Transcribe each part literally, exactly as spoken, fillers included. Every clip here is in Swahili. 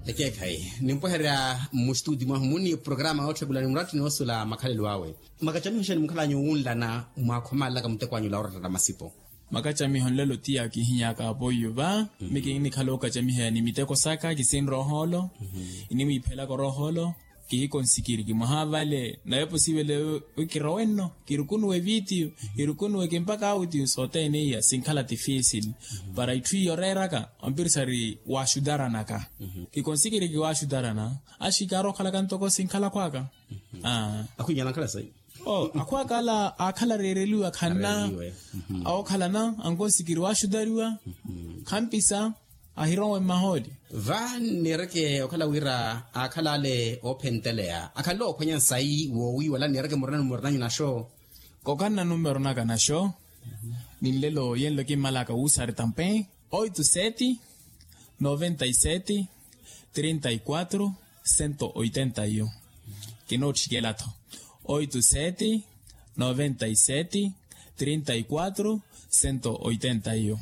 eke kai nimpohera mu studio mwa muni programa otre bulani mratu ni osula makhalelo wawe makachamisha ni mkhalanyo unla na mwakhomala ka mtekwanyo la orata masipo makachami honlelo tia ki hinya ka boyo ba miki ni khalo ka chami he ni miteko saka ki sin roholo ini mi phela ko roholo ki konsikiri ki mahavale na yo posible ukiroweno kirukunu eviti irukunu ekempaka auti sote ne ya sinkhala difícil para itwi yoreraka ampirsari washudarana ka ki konsikiri ki washudarana ashikaro khala kantoko sinkhala kwaka ah akunyana khala sai oh akwa kala akhala rereliwa khana au khala na angonsikiri washudariwa kampisa ahironwe mahodi va nereke okhala wira akhala le open telea akhalo khonya sai wo wi wala nereke morana morana na show kokana numero na kana show nilelo yenlo ke malaka usar tampe oito sete noventa e sete trinta e quatro cento e oitenta e um que no chigelato oito sete noventa e sete trinta e quatro cento e oitenta e um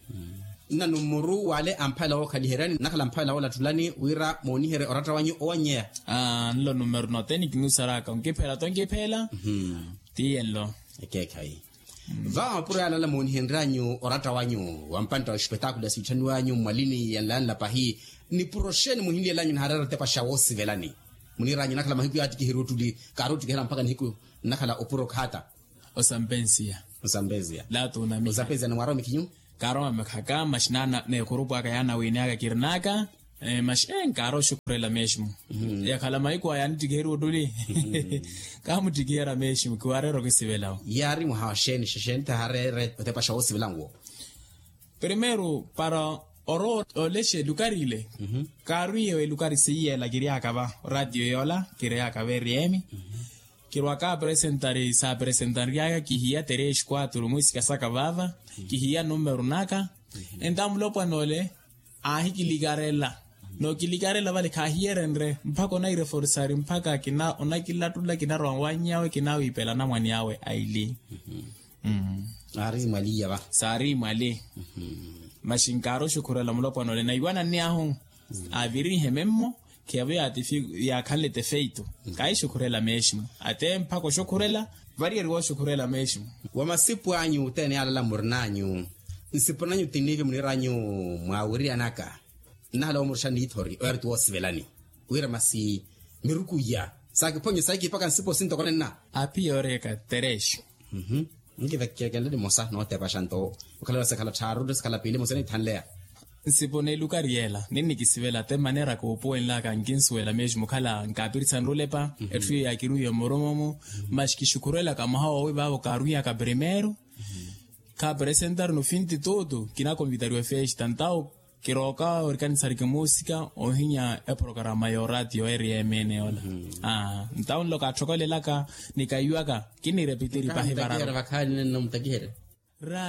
na numuru wale ampala o khaliherani nakala ampala wala tulani wira moni here orata wanyu onye ah lo numero no teni kinusara ka ke phela to ke phela mhm tienlo eke kai va pura la moni henranyu orata wanyu wampanta spectacle si chanu wanyu mwalini yanlan la pahi ni prochaine muhindi lanyu harara te pasha wosi velani muniranyu nakala mahiku atiki hirutuli karuti kela mpaka niku nakala opuro khata osambensia osambezia la to na mi osapeza na waro mikinyu karo amekaka mashinana ne kurupa ka yana winaga kirnaka eh mashen karo shukrela meshmu ya kala maiko ya ntigeru duli kamu tigera meshmu kwarero kisibelao yari mu hawashen shen taharere te pasha osibelango primero para oro oleshe lukarile karuye we lukari siye la kiria kaba radio yola kiria kaba riemi kirwaka presentari sa presentaria kihia teresh quatro música saka bava kihia numero naka endamulo panole ahi kiligarela no kiligarela vale kahierendre mpaka na reforzari mpaka kina onakila tula kina rwanyawe kina wipela na mwani yawe aili mhm ari mali ya ba sari mali mhm mashinkaro shukurela mulo panole na iwana ni aho aviri hememmo que había atifi ya kale te feito kai shukurela meshmu ate mpako shukurela vari ergo shukurela meshmu wa masipu anyu tene ala murnanyu nsiponanyu tinive muniranyu mwawiri anaka nala umurshani thori ertu wasvelani wira masi miruku ya saki ponye saki paka nsipo sinto konena api oreka teresh mhm ngive kekele de mosa no te pashanto ukala sakala charu sakala pili moseni thanlea nsipone lukariela nini kisivela te manera ko poenla ka nginswela mesmo khala ngapirisa nrolepa ethu ya kiruyo moromomo mashikishukurela kama hawa we babo karuya ka primero ka presentar no fim de todo kina convidario fez tantao kiroka organizar que música o hinya e programa yo radio R M N ola ah ntao lo ka chokolela ka nikayuaka kini repetiri pa hebara ra